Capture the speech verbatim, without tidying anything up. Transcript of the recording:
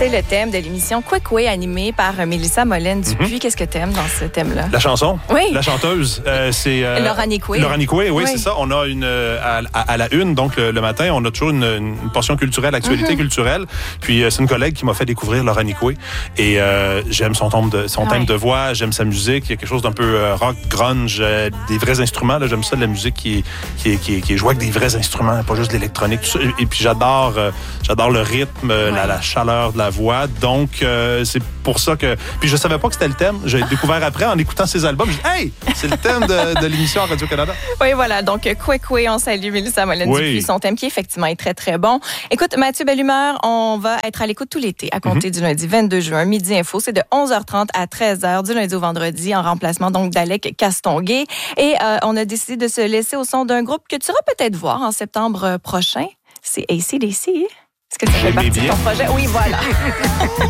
C'est le thème de l'émission Quick Way animée par Mélissa Molène-Dupuis. Mm-hmm. Qu'est-ce que t'aimes dans ce thème-là? La chanson. Oui. La chanteuse. Euh, c'est euh, Laura Nicoué. Laura Nicoué, oui, oui, c'est ça. On a une à, à, à la une, donc le, le matin, on a toujours une, une portion culturelle, actualité mm-hmm. culturelle. Puis euh, c'est une collègue qui m'a fait découvrir Laura Nicoué. Et euh, j'aime son, thème de, son ouais. thème de voix, j'aime sa musique. Il y a quelque chose d'un peu euh, rock, grunge, euh, des vrais instruments. Là, j'aime ça, de la musique qui est, qui est, qui est, qui est jouée avec des vrais instruments, pas juste de l'électronique. Tout ça. Et, et puis j'adore, euh, j'adore le rythme, ouais. la, la chaleur de la voix. Donc euh, c'est pour ça que... Puis je savais pas que c'était le thème. J'ai découvert après en écoutant ses albums. J'ai dit, hey, c'est le thème de, de l'émission à Radio-Canada. Oui, voilà. Donc, Quick Way, on salue Mélissa Molène-Dupuis. Oui. Son thème qui, effectivement, est très, très bon. Écoute, Mathieu Bellumeur, on va être à l'écoute tout l'été à compter mm-hmm. du lundi vingt-deux juin. Midi Info, c'est de onze heures trente à treize heures du lundi au vendredi en remplacement donc d'Alec Castonguay. Et euh, on a décidé de se laisser au son d'un groupe que tu iras peut-être voir en septembre prochain. C'est A C D C. Est-ce que ça fait partie de ton projet? Oui, voilà.